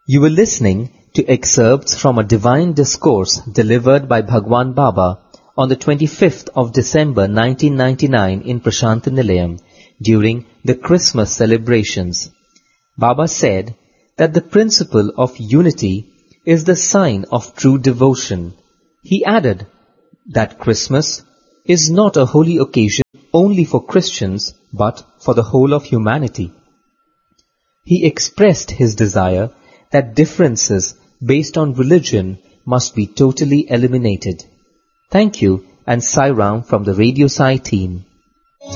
You were listening to excerpts from a divine discourse delivered by Bhagwan Baba on the 25th of December 1999 in Prashantinilayam during the Christmas celebrations. Baba said that the principle of unity is the sign of true devotion. He added that Christmas is not a holy occasion only for Christians but for the whole of humanity. He expressed his desire that differences based on religion must be totally eliminated. Thank you and Sai Ram from the Radio Sai team.